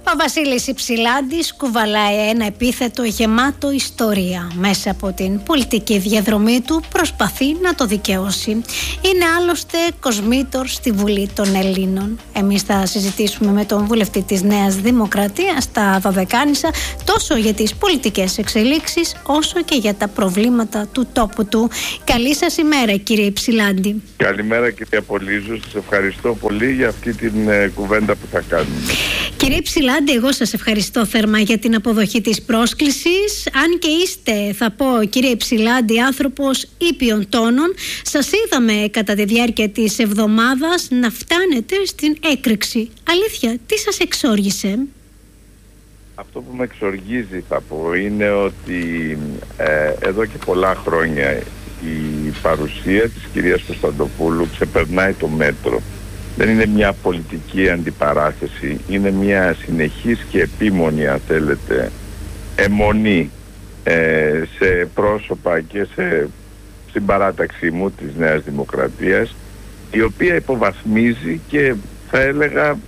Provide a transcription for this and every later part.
Ο Βασίλης Υψηλάντης κουβαλάει ένα επίθετο γεμάτο ιστορία. Μέσα από την πολιτική διαδρομή του προσπαθεί να το δικαιώσει. Είναι άλλωστε κοσμήτορ στη Βουλή των Ελλήνων. Εμείς θα συζητήσουμε με τον βουλευτή της Νέας Δημοκρατίας τα Δωδεκάνησα τόσο για τις πολιτικές εξελίξεις όσο και για τα προβλήματα του τόπου του. Καλή σας ημέρα, κύριε Υψηλάντη. Καλημέρα, κυρία Πολύζου. Σας ευχαριστώ πολύ για αυτή την κουβέντα που θα κάνουμε. Κύριε Υψηλάντη, εγώ σας ευχαριστώ θερμά για την αποδοχή της πρόσκλησης. Αν και είστε, θα πω, κύριε Υψηλάντη, άνθρωπος ήπιων τόνων, σας είδαμε κατά τη διάρκεια της εβδομάδας να φτάνετε στην έκρηξη. Αλήθεια, τι σας εξόργησε? Αυτό που με εξοργίζει, θα πω, είναι ότι εδώ και πολλά χρόνια η παρουσία της κυρίας Κωνσταντοπούλου ξεπερνάει το μέτρο. Δεν είναι μια πολιτική αντιπαράθεση, είναι μια συνεχής και επίμονη, αν θέλετε, αιμονή σε πρόσωπα και στην παράταξή μου της Νέας Δημοκρατίας, η οποία υποβαθμίζει και θα έλεγα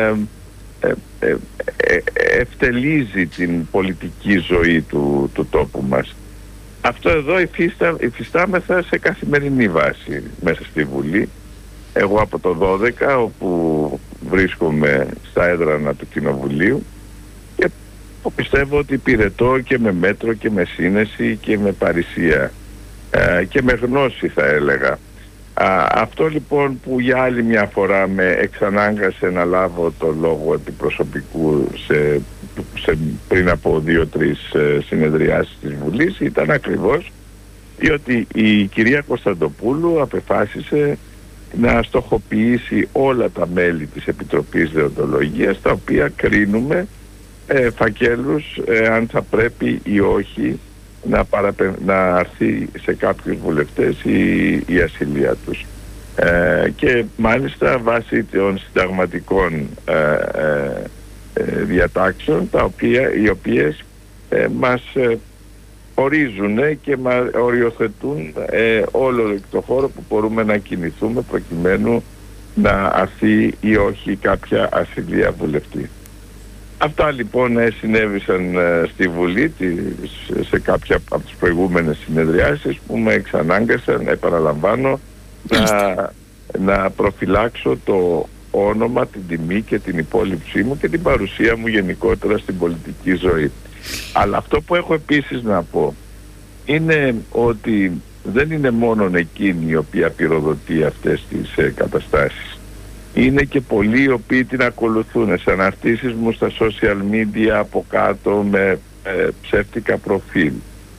ευτελίζει την πολιτική ζωή του τόπου μας. Αυτό εδώ υφιστάμεθα σε καθημερινή βάση μέσα στη Βουλή. Εγώ από το 12, όπου βρίσκομαι στα έδρανα του Κοινοβουλίου, και πιστεύω ότι υπηρετώ και με μέτρο και με σύνεση και με παρησία και με γνώση, θα έλεγα. Αυτό λοιπόν που για άλλη μια φορά με εξανάγκασε να λάβω το λόγο αντιπροσωπικού πριν από 2-3 συνεδριάσεις της Βουλής ήταν ακριβώς διότι η κυρία Κωνσταντοπούλου απεφάσισε να στοχοποιήσει όλα τα μέλη της Επιτροπής Δεοντολογίας, τα οποία κρίνουμε φακέλους αν θα πρέπει ή όχι να αρθεί σε κάποιους βουλευτές η ασυλία τους. Και μάλιστα βάσει των συνταγματικών διατάξεων, οι οποίες μας ορίζουν και μας οριοθετούν όλο το χώρο που μπορούμε να κινηθούμε προκειμένου να αρθεί ή όχι κάποια ασυλία βουλευτή. Αυτά λοιπόν συνέβησαν στη Βουλή σε κάποια από τις προηγούμενες συνεδριάσεις που με εξανάγκασαν, επαναλαμβάνω, να προφυλάξω το όνομα, την τιμή και την υπόλοιψή μου και την παρουσία μου γενικότερα στην πολιτική ζωή. Αλλά αυτό που έχω επίσης να πω είναι ότι δεν είναι μόνον εκείνη η οποία πυροδοτεί αυτές τις καταστάσεις. Είναι και πολλοί οι οποίοι την ακολουθούν, σε αναρτήσεις μου στα social media από κάτω με ψεύτικα προφίλ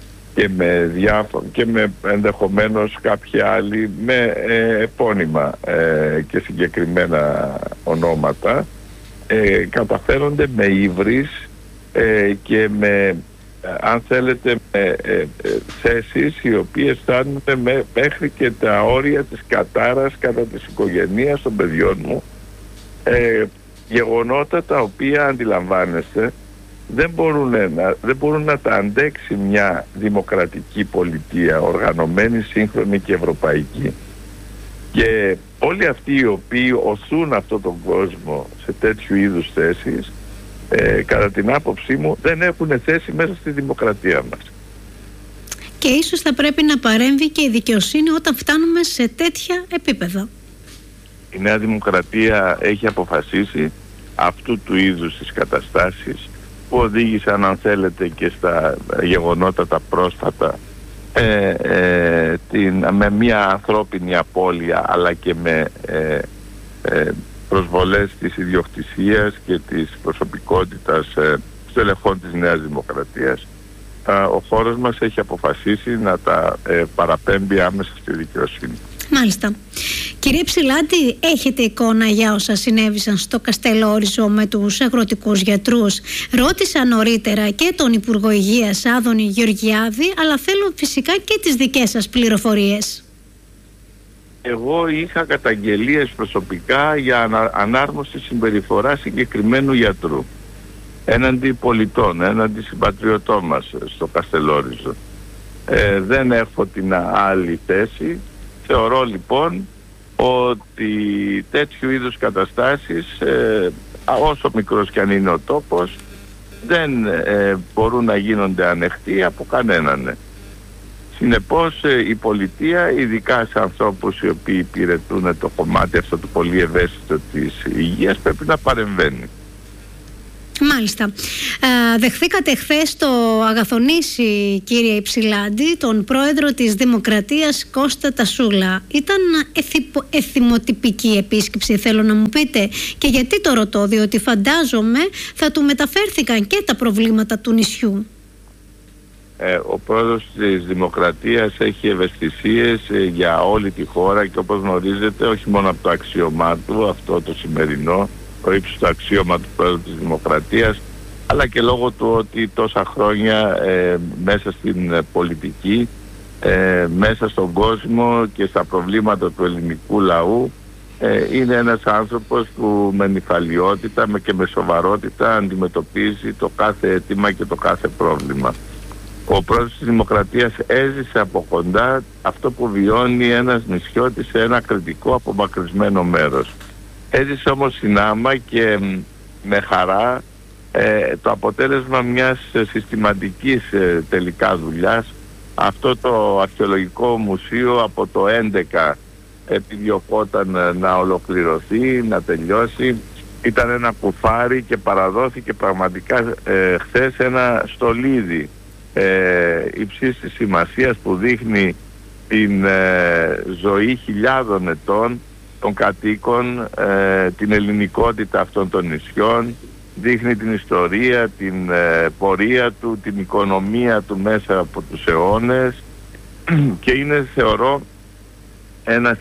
και με ενδεχομένως κάποιοι άλλοι με επώνυμα και συγκεκριμένα ονόματα, καταφέρονται με ύβρις και με, αν θέλετε, με θέσεις οι οποίες φτάνουν μέχρι και τα όρια της κατάρας κατά της οικογένειας των παιδιών μου, γεγονότα τα οποία, αντιλαμβάνεστε, δεν μπορούν να τα αντέξει μια δημοκρατική πολιτεία οργανωμένη, σύγχρονη και ευρωπαϊκή. Και όλοι αυτοί οι οποίοι οθούν αυτόν τον κόσμο σε τέτοιου είδους θέσεις, κατά την άποψή μου, δεν έχουν θέση μέσα στη δημοκρατία μας. Και ίσως θα πρέπει να παρέμβει και η δικαιοσύνη όταν φτάνουμε σε τέτοια επίπεδα. Η Νέα Δημοκρατία έχει αποφασίσει αυτού του είδους τις καταστάσεις που οδήγησαν, αν θέλετε, και στα γεγονότα τα πρόσφατα με μια ανθρώπινη απώλεια, αλλά και με προσβολές της ιδιοκτησίας και της προσωπικότητας στελεχών της Νέας Δημοκρατίας. Ο χώρος μας έχει αποφασίσει να τα παραπέμπει άμεσα στη δικαιοσύνη. Μάλιστα. Κύριε Υψηλάντη, έχετε εικόνα για όσα συνέβησαν στο Καστελόριζο με τους αγροτικούς γιατρούς? Ρώτησα νωρίτερα και τον Υπουργό Υγείας Άδωνη Γεωργιάδη, αλλά θέλω φυσικά και τις δικές σας πληροφορίες. Εγώ είχα καταγγελίες προσωπικά για ανάρμοστη συμπεριφορά συγκεκριμένου γιατρού έναντι πολιτών, έναντι συμπατριωτών μας στο Καστελόριζο. Δεν έχω την άλλη θέση. Θεωρώ λοιπόν ότι τέτοιου είδους καταστάσεις όσο μικρός κι αν είναι ο τόπος, δεν μπορούν να γίνονται ανεχτοί από κανέναν. Συνεπώς η πολιτεία, ειδικά σε ανθρώπους οι οποίοι υπηρετούν το κομμάτι αυτό το πολύ ευαίσθητο της υγείας, πρέπει να παρεμβαίνει. Μάλιστα. Δεχθήκατε χθες το Αγαθονήσι, κύριε Υψηλάντη, τον πρόεδρο της Δημοκρατίας Κώστα Τασούλα. Ήταν εθιμοτυπική επίσκεψη, θέλω να μου πείτε. Και γιατί το ρωτώ? Διότι φαντάζομαι θα του μεταφέρθηκαν και τα προβλήματα του νησιού. Ο πρόεδρος της Δημοκρατίας έχει ευαισθησίες για όλη τη χώρα και όπως γνωρίζετε, όχι μόνο από το αξίωμά του, αυτό το σημερινό, το ύψιστο αξίωμα του πρόεδρου της Δημοκρατίας, αλλά και λόγω του ότι τόσα χρόνια μέσα στην πολιτική, μέσα στον κόσμο και στα προβλήματα του ελληνικού λαού, είναι ένας άνθρωπος που με νηφαλιότητα και με σοβαρότητα αντιμετωπίζει το κάθε αίτημα και το κάθε πρόβλημα. Ο πρόεδρος της Δημοκρατίας έζησε από κοντά αυτό που βιώνει ένας νησιώτης σε ένα κριτικό απομακρυσμένο μέρος. Έζησε όμως συνάμα και με χαρά το αποτέλεσμα μιας συστηματικής τελικά δουλειάς. Αυτό το αρχαιολογικό μουσείο από το 2011 επιδιωκόταν να ολοκληρωθεί, να τελειώσει. Ήταν ένα κουφάρι και παραδόθηκε πραγματικά χθες ένα στολίδι υψής της σημασίας που δείχνει την ζωή χιλιάδων ετών των κατοίκων, την ελληνικότητα αυτών των νησιών, δείχνει την ιστορία, την πορεία του, την οικονομία του μέσα από τους αιώνες και είναι, θεωρώ, ένα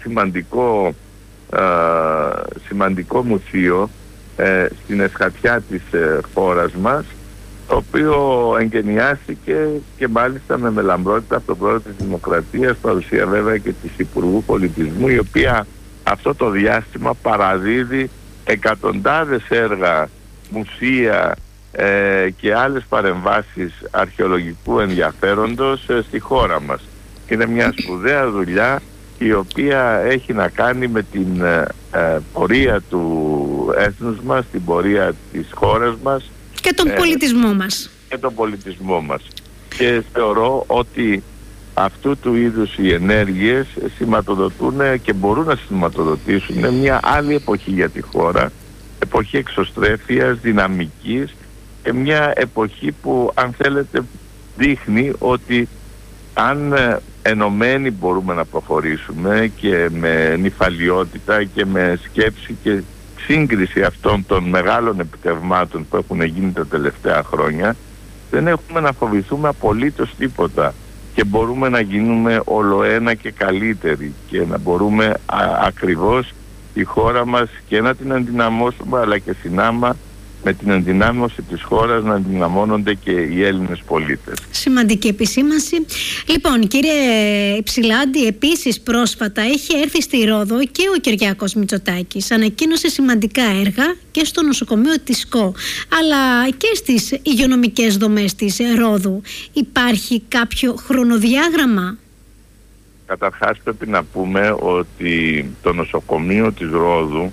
σημαντικό μουσείο στην εσχατιά της χώρας μας, το οποίο εγκαινιάστηκε και μάλιστα με μελαμπρότητα από τον πρόεδρο της Δημοκρατίας, παρουσία βέβαια και της Υπουργού Πολιτισμού, η οποία αυτό το διάστημα παραδίδει εκατοντάδες έργα, μουσεία και άλλες παρεμβάσεις αρχαιολογικού ενδιαφέροντος στη χώρα μας. Είναι μια σπουδαία δουλειά η οποία έχει να κάνει με την πορεία του έθνους μας, την πορεία της χώρας μας και τον πολιτισμό μας. Και τον πολιτισμό μας. Και θεωρώ ότι αυτού του είδους οι ενέργειες σηματοδοτούν και μπορούν να σηματοδοτήσουν μια άλλη εποχή για τη χώρα, εποχή εξωστρέφειας, δυναμικής και μια εποχή που, αν θέλετε, δείχνει ότι αν ενωμένοι μπορούμε να προχωρήσουμε και με νηφαλιότητα και με σκέψη και σύγκριση αυτών των μεγάλων επιτευγμάτων που έχουν γίνει τα τελευταία χρόνια, δεν έχουμε να φοβηθούμε απολύτως τίποτα και μπορούμε να γίνουμε ολοένα και καλύτεροι και να μπορούμε ακριβώς η χώρα μας και να την ενδυναμώσουμε, αλλά και συνάμα με την ενδυνάμωση της χώρας να ενδυναμώνονται και οι Έλληνες πολίτες. Σημαντική επισήμανση. Λοιπόν, κύριε Υψηλάντη, επίσης πρόσφατα έχει έρθει στη Ρόδο και ο Κυριάκος Μητσοτάκης. Ανακοίνωσε σημαντικά έργα και στο νοσοκομείο της ΣΚΟ, αλλά και στις υγειονομικές δομές της Ρόδου. Υπάρχει κάποιο χρονοδιάγραμμα? Καταρχάς πρέπει να πούμε ότι το νοσοκομείο της Ρόδου,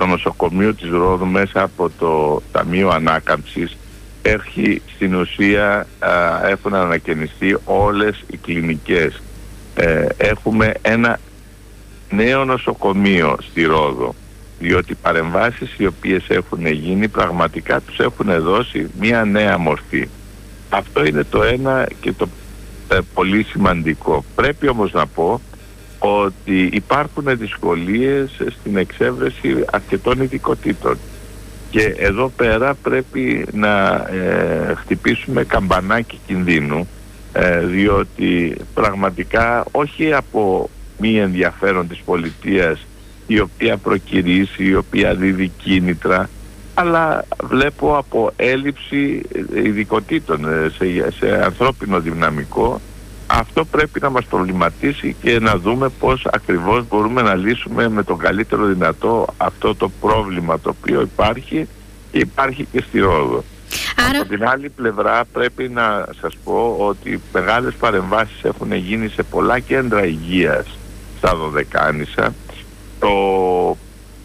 μέσα από το Ταμείο Ανάκαμψης στην ουσία έχουν ανακαινιστεί όλες οι κλινικές. Έχουμε ένα νέο νοσοκομείο στη Ρόδο, διότι οι παρεμβάσεις οι οποίες έχουν γίνει πραγματικά τους έχουν δώσει μια νέα μορφή. Αυτό είναι το ένα και το πολύ σημαντικό. Πρέπει όμως να πω ότι υπάρχουν δυσκολίες στην εξέβρεση αρκετών ειδικοτήτων και εδώ πέρα πρέπει να χτυπήσουμε καμπανάκι κινδύνου, διότι πραγματικά όχι από μη ενδιαφέρον της πολιτείας η οποία προκυρήσει, η οποία δίδει κίνητρα, αλλά βλέπω από έλλειψη ειδικοτήτων σε ανθρώπινο δυναμικό. Αυτό πρέπει να μας προβληματίσει και να δούμε πώς ακριβώς μπορούμε να λύσουμε με τον καλύτερο δυνατό αυτό το πρόβλημα το οποίο υπάρχει και υπάρχει και στη Ρόδο. Άρα... Από την άλλη πλευρά πρέπει να σας πω ότι μεγάλες παρεμβάσεις έχουν γίνει σε πολλά κέντρα υγείας στα Δωδεκάνησα. Το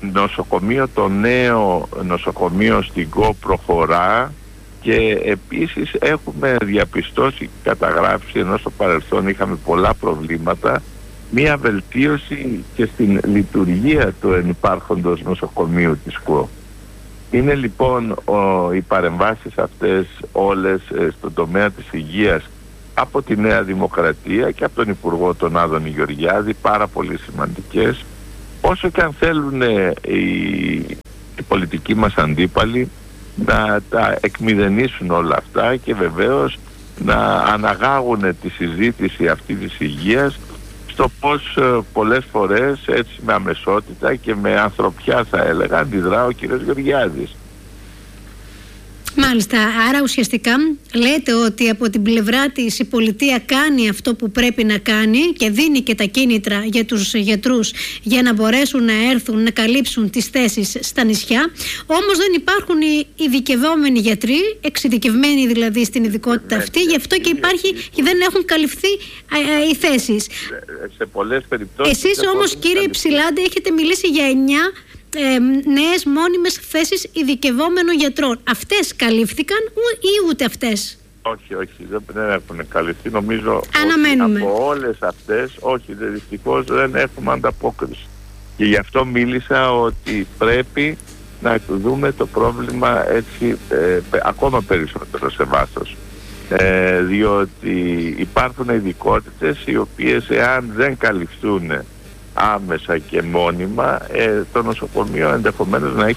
νοσοκομείο, το νέο νοσοκομείο στην ΚΟ προχωρά και επίσης έχουμε διαπιστώσει και καταγράψει, ενώ στο παρελθόν είχαμε πολλά προβλήματα, μία βελτίωση και στην λειτουργία του ενυπάρχοντος νοσοκομείου της ΚΟ. Είναι λοιπόν οι παρεμβάσεις αυτές όλες στον τομέα της υγείας από τη Νέα Δημοκρατία και από τον Υπουργό τον Άδωνη Γεωργιάδη πάρα πολύ σημαντικές, όσο και αν θέλουν οι πολιτικοί μας αντίπαλοι να τα εκμηδενήσουν όλα αυτά και βεβαίως να αναγάγουν τη συζήτηση αυτή της υγείας στο πως πολλές φορές έτσι με αμεσότητα και με ανθρωπιά θα έλεγα αντιδρά ο κύριος Γεωργιάδης. Μάλιστα, άρα ουσιαστικά λέτε ότι από την πλευρά της η πολιτεία κάνει αυτό που πρέπει να κάνει και δίνει και τα κίνητρα για τους γιατρούς για να μπορέσουν να έρθουν να καλύψουν τις θέσεις στα νησιά, όμως δεν υπάρχουν οι ειδικευόμενοι γιατροί, εξειδικευμένοι δηλαδή στην ειδικότητα αυτή, γι' αυτό και υπάρχει και δεν έχουν καλυφθεί οι θέσεις. Σε πολλές περιπτώσεις. Εσείς όμως κύριε Υψηλάντη έχετε μιλήσει για 9 νέες μόνιμες θέσεις ειδικευόμενων γιατρών. Αυτές καλύφθηκαν ή ούτε αυτές? Όχι, δεν έχουν καλυφθεί. Νομίζω αναμένουμε. Ότι από όλες αυτές, όχι, δυστυχώς δεν έχουμε ανταπόκριση. Και γι' αυτό μίλησα ότι πρέπει να δούμε το πρόβλημα έτσι ακόμα περισσότερο σε βάθος. Διότι υπάρχουν ειδικότητες οι οποίες εάν δεν καλυφθούν άμεσα και μόνιμα, το νοσοκομείο ενδεχομένως να έχει,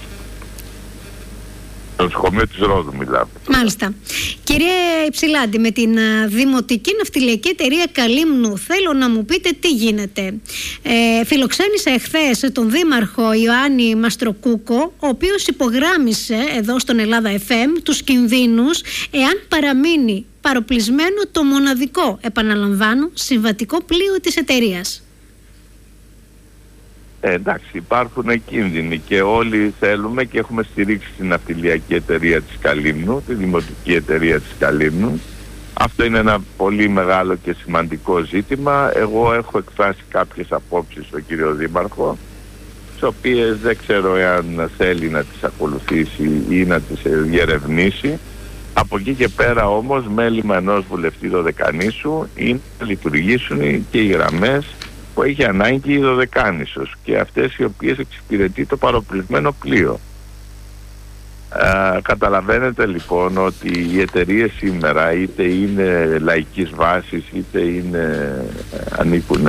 το νοσοκομείο της Ρόδου μιλάμε. Μάλιστα. Κύριε Υψηλάντη, με την Δημοτική Ναυτιλιακή Εταιρεία Καλύμνου θέλω να μου πείτε τι γίνεται. Φιλοξένησα εχθές τον Δήμαρχο Ιωάννη Μαστροκούκο, ο οποίος υπογράμμισε εδώ στον Ελλάδα FM τους κινδύνους εάν παραμείνει παροπλισμένο το μοναδικό, επαναλαμβάνω, συμβατικό πλοίο της εταιρείας. Εντάξει, υπάρχουν κίνδυνοι και όλοι θέλουμε και έχουμε στηρίξει την Ναυτιλιακή Εταιρεία της Καλύμνου, τη Δημοτική Εταιρεία της Καλύμνου. Αυτό είναι ένα πολύ μεγάλο και σημαντικό ζήτημα. Εγώ έχω εκφράσει κάποιες απόψεις στον κύριο Δήμαρχο, τις οποίες δεν ξέρω εάν θέλει να τις ακολουθήσει ή να τις διερευνήσει. Από εκεί και πέρα όμως μέλημα ενός βουλευτή δωδεκανήσου είναι να λειτουργήσουν και οι γραμμές που έχει ανάγκη η Δωδεκάνησος και αυτές οι οποίες εξυπηρετεί το παροπλισμένο πλοίο. Καταλαβαίνετε λοιπόν ότι οι εταιρείες σήμερα είτε είναι λαϊκής βάσης είτε ανήκουν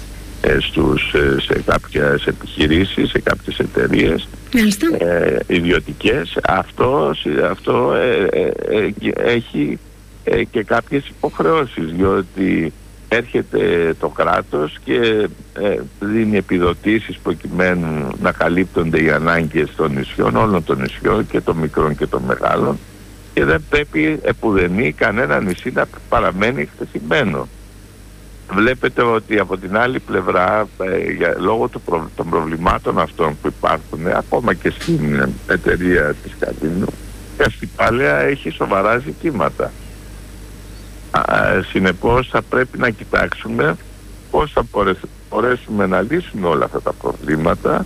σε κάποιες επιχειρήσεις, σε κάποιες εταιρείες ιδιωτικές. Αυτό έχει και κάποιες υποχρεώσεις, διότι έρχεται το κράτος και δίνει επιδοτήσεις προκειμένου να καλύπτονται οι ανάγκες των νησιών, όλων των νησιών και των μικρών και των μεγάλων, και δεν πρέπει επουδενή κανένα νησί να παραμένει εκτεθειμένο. Βλέπετε ότι από την άλλη πλευρά λόγω των προβλημάτων αυτών που υπάρχουν ακόμα και στην εταιρεία της Καλύμνου, η Αστυπάλαια έχει σοβαρά ζητήματα. Συνεπώς θα πρέπει να κοιτάξουμε πώς θα μπορέσουμε να λύσουμε όλα αυτά τα προβλήματα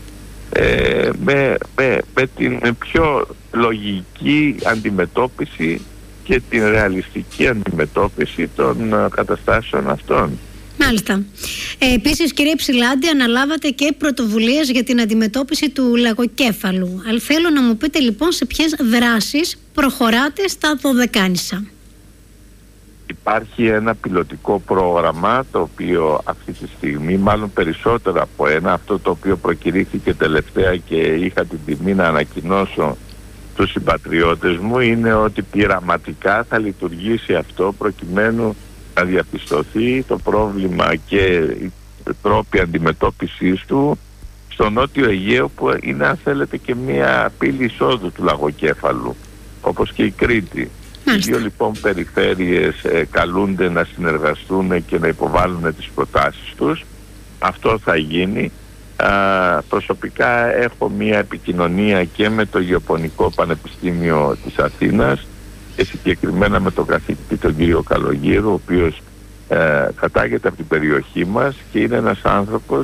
με την πιο λογική αντιμετώπιση και την ρεαλιστική αντιμετώπιση των καταστάσεων αυτών. Μάλιστα. Επίσης, κύριε Υψηλάντη, αναλάβατε και πρωτοβουλίες για την αντιμετώπιση του λαγοκέφαλου. Αλλά θέλω να μου πείτε λοιπόν σε ποιες δράσεις προχωράτε στα Δωδεκάνησα. Υπάρχει ένα πιλωτικό πρόγραμμα το οποίο αυτή τη στιγμή, μάλλον περισσότερο από ένα, αυτό το οποίο προκηρύχθηκε τελευταία και είχα την τιμή να ανακοινώσω τους συμπατριώτες μου, είναι ότι πειραματικά θα λειτουργήσει αυτό προκειμένου να διαπιστωθεί το πρόβλημα και οι τρόποι αντιμετώπισης του στο Νότιο Αιγαίο, που είναι αν θέλετε και μια πύλη εισόδου του λαγοκέφαλου, όπως και η Κρήτη. Οι δύο λοιπόν περιφέρειες καλούνται να συνεργαστούν και να υποβάλουν τις προτάσεις τους. Αυτό θα γίνει. Προσωπικά έχω μια επικοινωνία και με το Γεωπονικό Πανεπιστήμιο της Αθήνας και συγκεκριμένα με τον καθηγητή τον κύριο Καλογύρου, ο οποίος κατάγεται από την περιοχή μας και είναι ένας άνθρωπος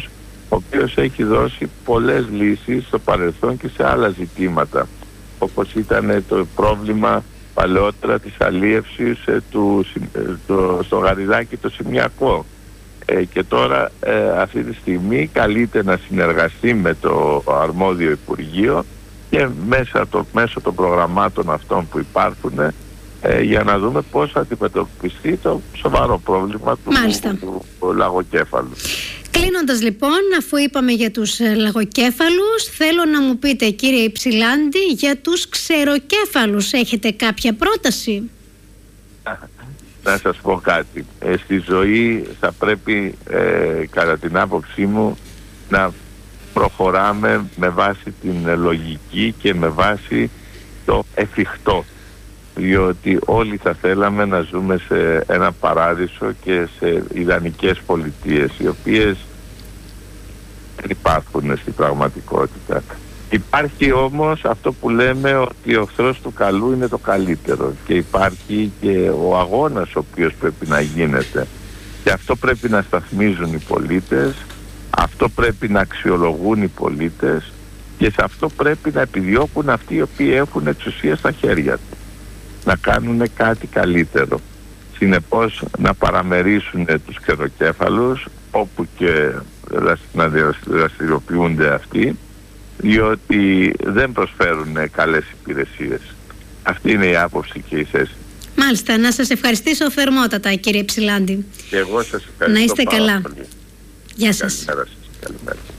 ο οποίος έχει δώσει πολλές λύσεις στο παρελθόν και σε άλλα ζητήματα, όπως ήταν το πρόβλημα παλαιότερα της αλίευσης στο Γαριδάκι το Σιμιακό, και τώρα αυτή τη στιγμή καλείται να συνεργαστεί με το αρμόδιο Υπουργείο και μέσω των προγραμμάτων αυτών που υπάρχουν, για να δούμε πώς θα αντιμετωπιστεί το σοβαρό πρόβλημα του λαγοκέφαλου. Κλείνοντας λοιπόν, αφού είπαμε για τους λαγοκέφαλους, θέλω να μου πείτε, κύριε Υψηλάντη, για τους ξεροκέφαλους έχετε κάποια πρόταση? Να σας πω κάτι. Στη ζωή θα πρέπει, κατά την άποψή μου, να προχωράμε με βάση την λογική και με βάση το εφικτό, διότι όλοι θα θέλαμε να ζούμε σε ένα παράδεισο και σε ιδανικές πολιτείες, οι οποίες δεν υπάρχουν στην πραγματικότητα. Υπάρχει όμως αυτό που λέμε, ότι ο εχθρός του καλού είναι το καλύτερο, και υπάρχει και ο αγώνας ο οποίος πρέπει να γίνεται, και αυτό πρέπει να σταθμίζουν οι πολίτες, αυτό πρέπει να αξιολογούν οι πολίτες, και σε αυτό πρέπει να επιδιώκουν αυτοί οι οποίοι έχουν εξουσία στα χέρια τους, να κάνουν κάτι καλύτερο. Συνεπώς να παραμερίσουν τους ξεροκέφαλους όπου και να δραστηριοποιούνται αυτοί, διότι δεν προσφέρουν καλές υπηρεσίες. Αυτή είναι η άποψη και η θέση. Μάλιστα, να σας ευχαριστήσω θερμότατα, κύριε Υψηλάντη. Και εγώ σας ευχαριστώ. Να είστε πάρα καλά. πολύ. Γεια σας. Καλημέρα σας. Καλημέρα.